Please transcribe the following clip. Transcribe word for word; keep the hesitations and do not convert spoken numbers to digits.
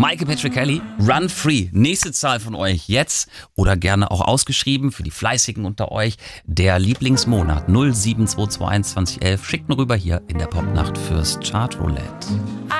Michael Patrick Kelly, Run Free. Nächste Zahl von euch jetzt oder gerne auch ausgeschrieben für die Fleißigen unter euch. Der Lieblingsmonat null sieben zwei zwei eins zwanzig elf. Schickt nur rüber hier in der Popnacht fürs Chart Roulette.